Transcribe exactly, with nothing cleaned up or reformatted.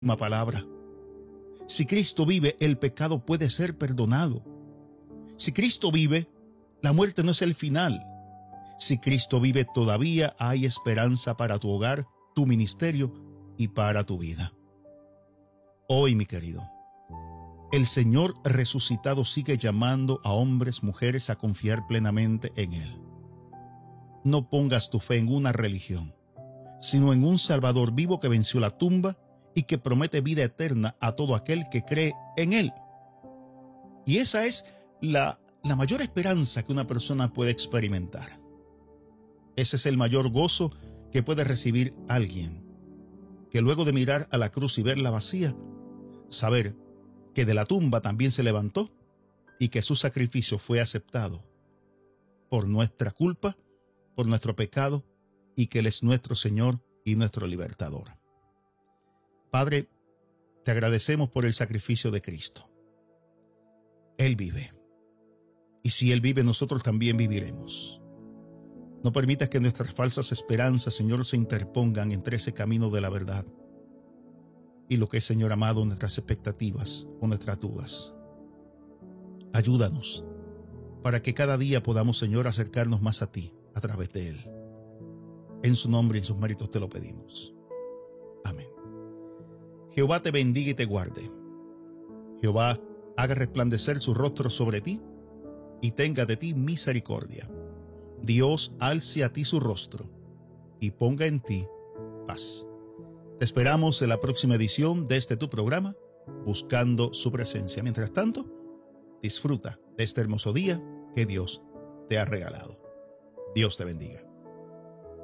última palabra. Si Cristo vive, el pecado puede ser perdonado. Si Cristo vive, la muerte no es el final. Si Cristo vive, todavía hay esperanza para tu hogar, tu ministerio y para tu vida. Hoy, mi querido, el Señor resucitado sigue llamando a hombres, mujeres a confiar plenamente en Él. No pongas tu fe en una religión, sino en un Salvador vivo que venció la tumba y que promete vida eterna a todo aquel que cree en Él. Y esa es la, la mayor esperanza que una persona puede experimentar. Ese es el mayor gozo que puede recibir alguien, que luego de mirar a la cruz y verla vacía, saber que de la tumba también se levantó y que su sacrificio fue aceptado por nuestra culpa, por nuestro pecado, y que Él es nuestro Señor y nuestro libertador. Padre, te agradecemos por el sacrificio de Cristo. Él vive. Y si Él vive, nosotros también viviremos. No permitas que nuestras falsas esperanzas, Señor, se interpongan entre ese camino de la verdad y lo que es, Señor amado, nuestras expectativas o nuestras dudas. Ayúdanos para que cada día podamos, Señor, acercarnos más a ti a través de Él. En su nombre y en sus méritos te lo pedimos. Amén. Jehová te bendiga y te guarde. Jehová haga resplandecer su rostro sobre ti y tenga de ti misericordia. Dios alce a ti su rostro y ponga en ti paz. Te esperamos en la próxima edición de este tu programa, Buscando su Presencia. Mientras tanto, disfruta de este hermoso día que Dios te ha regalado. Dios te bendiga.